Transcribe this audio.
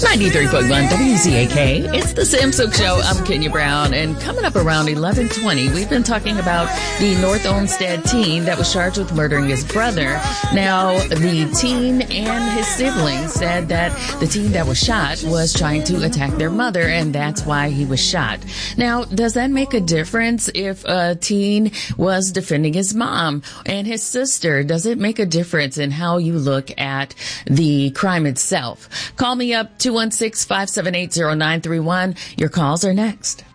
93.1 WZAK. It's the Sam Sook Show. I'm Kenya Brown. And coming up around 11:20, we've been talking about the North Olmsted teen that was charged with murdering his brother. Now, the teen and his siblings said that the teen that was shot was trying to attack their mother, and that's why he was shot. Now, does that make a difference if a teen was defending his mom and his sister? Does it make a difference in how you look at the crime itself? Call me up 216-578-0931. Your calls are next.